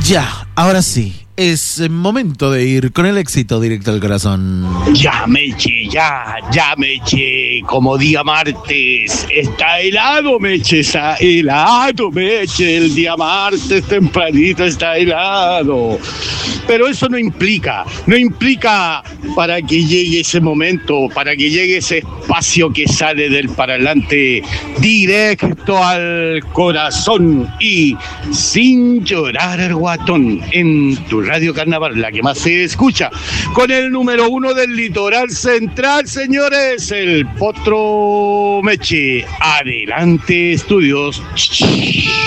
Ya, ahora sí. Es momento de ir con el éxito directo al corazón. Ya me eché, como día martes. Está helado, Meche, está helado, Meche. El día martes tempranito está helado. Pero eso no implica para que llegue ese momento, para que llegue ese espacio que sale del parlante directo al corazón y sin llorar al guatón en tu Radio Carnaval, la que más se escucha, con el número 1 del litoral central, señores, el Potro Meche. Adelante, estudios.